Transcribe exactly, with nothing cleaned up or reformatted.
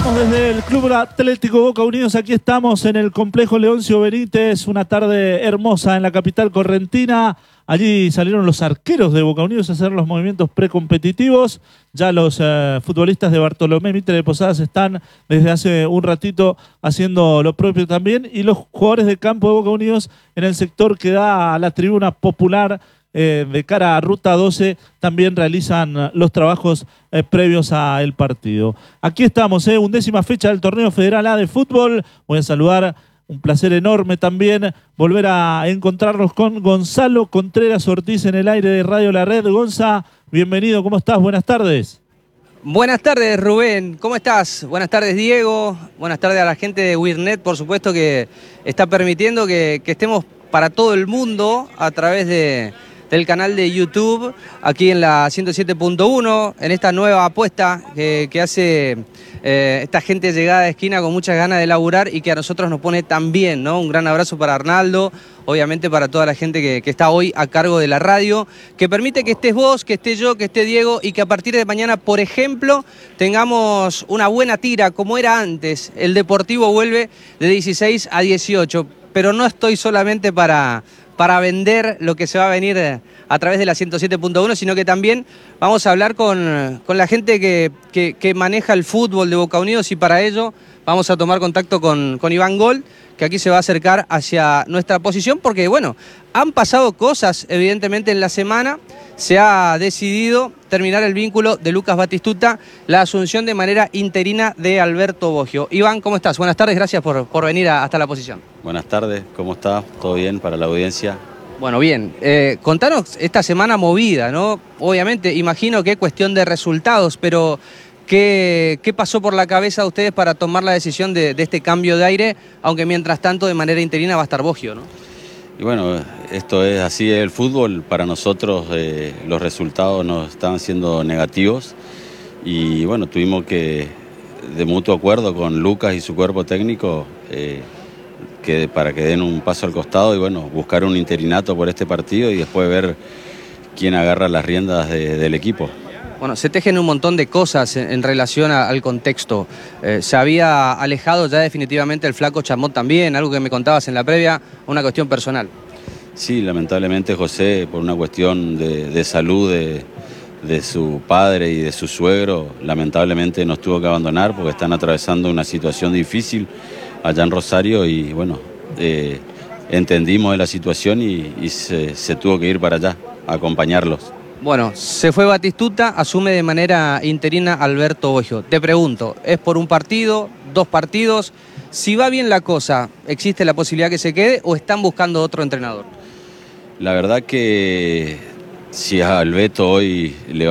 Saludamos desde el Club Atlético Boca Unidos. Aquí estamos en el complejo Leoncio Benítez, una tarde hermosa en la capital correntina. Allí salieron los arqueros de Boca Unidos a hacer los movimientos precompetitivos. Ya los eh, futbolistas de Bartolomé Mitre de Posadas están desde hace un ratito haciendo lo propio también. Y los jugadores de campo de Boca Unidos en el sector que da a la tribuna popular eh, de cara a Ruta doce también realizan los trabajos eh, previos al partido. Aquí estamos, eh, undécima fecha del Torneo Federal A de Fútbol. Voy a saludar. Un placer enorme también volver a encontrarnos con Gonzalo Contreras Ortiz en el aire de Radio La Red. Gonza, bienvenido, ¿cómo estás? Buenas tardes. Buenas tardes, Rubén, ¿cómo estás? Buenas tardes, Diego. Buenas tardes a la gente de Wirnet, por supuesto, que está permitiendo que, que estemos para todo el mundo a través de, del canal de YouTube, aquí en la ciento siete punto uno, en esta nueva apuesta que, que hace eh, esta gente llegada de esquina con muchas ganas de laburar y que a nosotros nos pone tan bien, ¿no? Un gran abrazo para Arnaldo, obviamente para toda la gente que, que está hoy a cargo de la radio, que permite que estés vos, que esté yo, que esté Diego y que a partir de mañana, por ejemplo, tengamos una buena tira como era antes. El Deportivo vuelve de dieciséis a dieciocho, pero no estoy solamente para... para vender lo que se va a venir a través de la ciento siete punto uno, sino que también vamos a hablar con, con la gente que, que, que maneja el fútbol de Boca Unidos y para ello vamos a tomar contacto con, con Iván Gol, que aquí se va a acercar hacia nuestra posición porque, bueno, han pasado cosas evidentemente en la semana. Se ha decidido terminar el vínculo de Lucas Batistuta, la asunción de manera interina de Alberto Boggio. Iván, ¿cómo estás? Buenas tardes, gracias por, por venir a, hasta la posición. Buenas tardes, ¿cómo está? ¿Todo bien para la audiencia? Bueno, bien. Eh, contanos esta semana movida, ¿no? Obviamente, imagino que es cuestión de resultados, pero ¿qué, qué pasó por la cabeza de ustedes para tomar la decisión de, de este cambio de aire, aunque mientras tanto de manera interina va a estar Boggio, ¿no? Y bueno, esto es así el fútbol. Para nosotros eh, los resultados nos estaban siendo negativos y bueno, tuvimos que, de mutuo acuerdo con Lucas y su cuerpo técnico, eh, que, para que den un paso al costado y bueno, buscar un interinato por este partido y después ver quién agarra las riendas de, del equipo. Bueno, se tejen un montón de cosas en, en relación a, al contexto. Eh, se había alejado ya definitivamente el flaco Chamot también, algo que me contabas en la previa, una cuestión personal. Sí, lamentablemente José, por una cuestión de, de salud de, de su padre y de su suegro, lamentablemente nos tuvo que abandonar porque están atravesando una situación difícil allá en Rosario y bueno, eh, entendimos de la situación y, y se, se tuvo que ir para allá a acompañarlos. Bueno, se fue Batistuta, asume de manera interina Alberto Boggio. Te pregunto, ¿es por un partido, dos partidos? Si va bien la cosa, ¿existe la posibilidad que se quede o están buscando otro entrenador? La verdad que si a Alberto hoy le